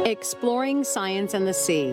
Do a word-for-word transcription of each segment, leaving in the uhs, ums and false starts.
Exploring Science and the Sea.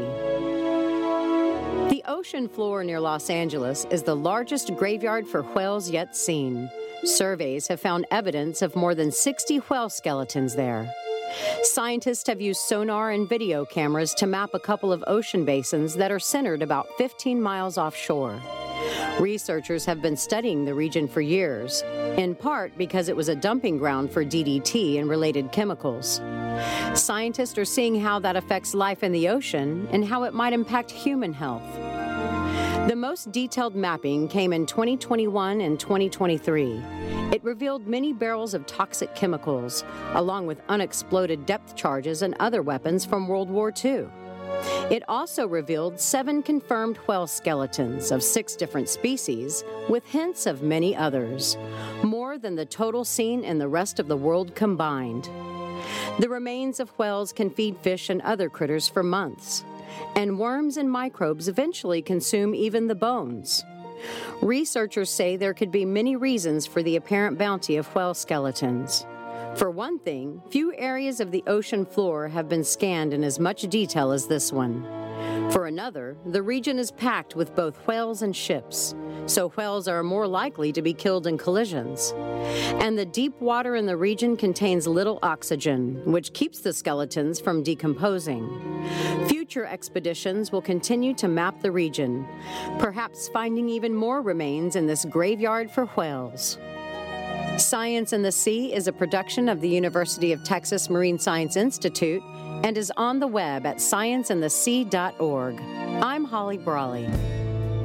The ocean floor near Los Angeles is the largest graveyard for whales yet seen. Surveys have found evidence of more than sixty whale skeletons there. Scientists have used sonar and video cameras to map a couple of ocean basins that are centered about fifteen miles offshore. Researchers have been studying the region for years, in part because it was a dumping ground for D D T and related chemicals. Scientists are seeing how that affects life in the ocean and how it might impact human health. The most detailed mapping came in twenty twenty-one and twenty twenty-three. It revealed many barrels of toxic chemicals, along with unexploded depth charges and other weapons from World War Two. It also revealed seven confirmed whale skeletons of six different species, with hints of many others, more than the total seen in the rest of the world combined. The remains of whales can feed fish and other critters for months, and worms and microbes eventually consume even the bones. Researchers say there could be many reasons for the apparent bounty of whale skeletons. For one thing, few areas of the ocean floor have been scanned in as much detail as this one. For another, the region is packed with both whales and ships, so whales are more likely to be killed in collisions. And the deep water in the region contains little oxygen, which keeps the skeletons from decomposing. Future expeditions will continue to map the region, perhaps finding even more remains in this graveyard for whales. Science and the Sea is a production of the University of Texas Marine Science Institute and is on the web at science and the sea dot org. I'm Holly Brawley.